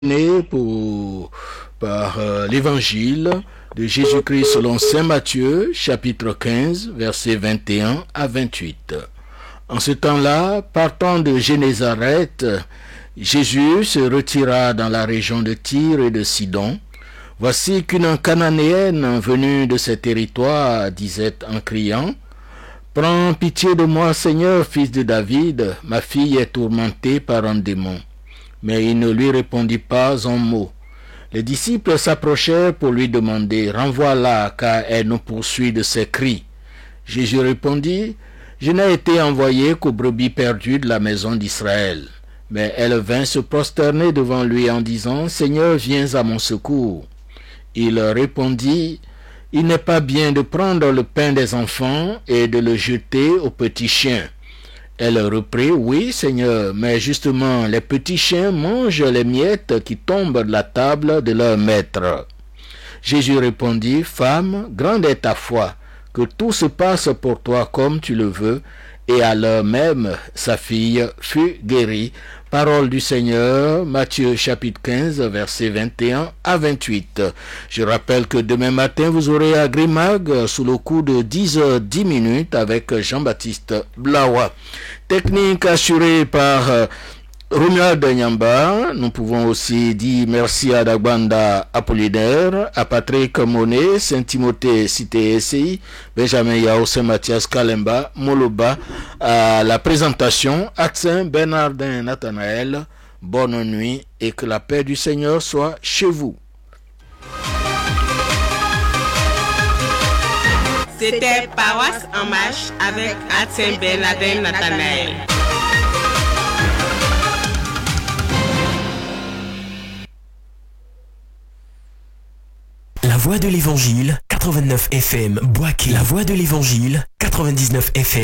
Par l'évangile de Jésus-Christ selon saint Matthieu, chapitre 15, versets 21 à 28. En ce temps-là, partant de Génézareth, Jésus se retira dans la région de Tyr et de Sidon. Voici qu'une Cananéenne venue de ces territoires disait en criant: « Prends pitié de moi, Seigneur, fils de David, ma fille est tourmentée par un démon. » Mais il ne lui répondit pas un mot. Les disciples s'approchèrent pour lui demander: « Renvoie-la, car elle nous poursuit de ses cris. » Jésus répondit: « Je n'ai été envoyé qu'aux brebis perdues de la maison d'Israël. » Mais elle vint se prosterner devant lui en disant: « Seigneur, viens à mon secours. » Il répondit: « Il n'est pas bien de prendre le pain des enfants et de le jeter aux petits chiens. » Elle reprit: « Oui, Seigneur, mais justement, les petits chiens mangent les miettes qui tombent de la table de leur maître. » Jésus répondit: « Femme, grande est ta foi, que tout se passe pour toi comme tu le veux. » Et à l'heure même, sa fille fut guérie. Parole du Seigneur, Matthieu chapitre 15, versets 21 à 28. Je rappelle que demain matin, vous aurez à Grimag sous le coup de 10h10 avec Jean-Baptiste Blawa. Technique assurée par Romuald Nyamba. Nous pouvons aussi dire merci à Dagbanda Apollinaire, à Patrick Monet, Saint-Timothée Cité SCI, Benjamin Yao, Saint-Mathias Kalemba, Moloba, à la présentation, Axin Bernardin Nathanaël. Bonne nuit et que la paix du Seigneur soit chez vous. C'était Paroisse en marche avec Axin Bernardin Nathanaël. La voix de l'évangile, 89 FM Boaké. La voix de l'évangile, 99 FM.